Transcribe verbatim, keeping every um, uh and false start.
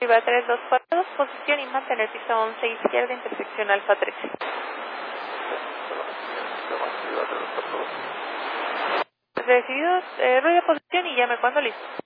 va a tres dos cuatro dos, posición y mantener piso once izquierda, intersección alfa trece. Recibidos, eh, rueda posición y llame cuando listo.